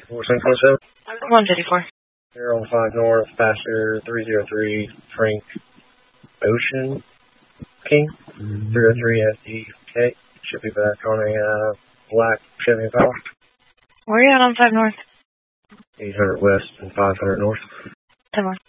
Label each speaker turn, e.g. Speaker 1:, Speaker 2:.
Speaker 1: 4727.
Speaker 2: 154.
Speaker 1: Here on 5 North, passenger 303, Frank Ocean King, 303 SDK. Should be back on a black Chevy Impala.
Speaker 2: Where are you at on 5 North?
Speaker 1: 800 West and 500 North.
Speaker 2: 10-1.